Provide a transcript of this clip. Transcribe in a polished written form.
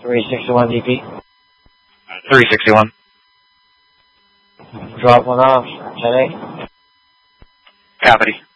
361 DP. 361. Drop one off. 10-8. Copy.